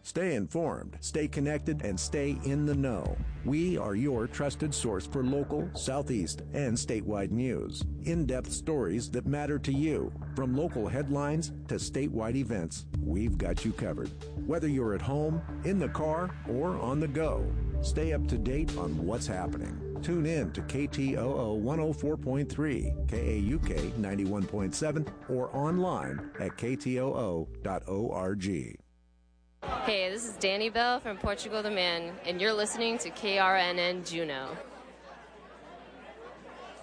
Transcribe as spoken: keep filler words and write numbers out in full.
Stay informed, stay connected, and stay in the know. We are your trusted source for local, Southeast, and statewide news. In-depth stories that matter to you. From local headlines to statewide events, we've got you covered. Whether you're at home, in the car, or on the go, stay up to date on what's happening. Tune in to K T O O one oh four point three, K A U K ninety-one point seven, or online at K T O O dot org. Hey, this is Danny Bell from Portugal the Man, and you're listening to K R N N Juneau.